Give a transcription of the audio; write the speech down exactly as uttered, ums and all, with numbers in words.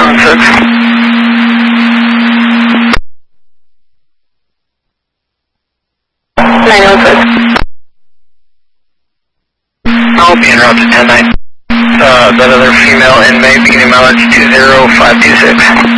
one six. nine one six. I'll be en route to ten nine. Uh, that other female inmate beginning mileage two zero five two six.